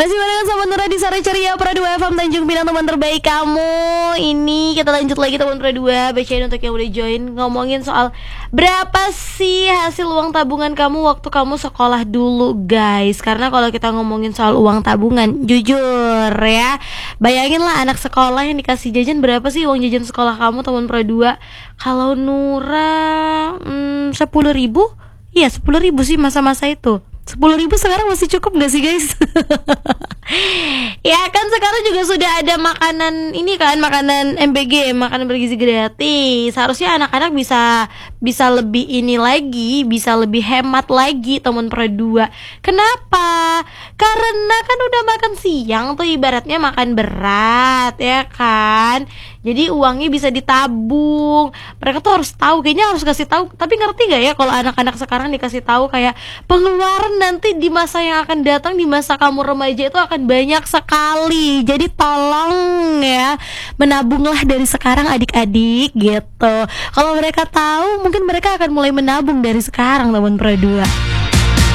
Masih barengan sama Nura di Sore Ceria Pro 2 FM Tanjung Pinang, teman terbaik kamu. Ini kita lanjut lagi teman Pro 2. Bacain untuk yang udah join. Ngomongin soal berapa sih hasil uang tabungan kamu waktu kamu sekolah dulu, guys. Karena kalau kita ngomongin soal uang tabungan, jujur ya, bayangin lah anak sekolah yang dikasih jajan, berapa sih uang jajan sekolah kamu teman Pro 2? Kalau Nura 10.000. Iya 10.000 sih masa-masa itu. 10.000 sekarang masih cukup gak sih, guys? Ya kan sekarang juga sudah ada makanan ini kan, makanan MBG, makanan bergizi gratis. Harusnya anak-anak bisa lebih ini lagi, bisa lebih hemat lagi teman Pro 2. Kenapa? Karena kan udah makan siang tuh, ibaratnya makan berat ya kan. Jadi uangnya bisa ditabung. Mereka tuh harus tahu, kayaknya harus kasih tahu. Tapi ngerti gak ya kalau anak-anak sekarang dikasih tahu kayak pengeluaran nanti di masa yang akan datang, di masa kamu remaja itu akan banyak sekali. Jadi tolong ya, menabunglah dari sekarang adik-adik gitu. Kalau mereka tahu, mungkin mereka akan mulai menabung dari sekarang teman Pro 2.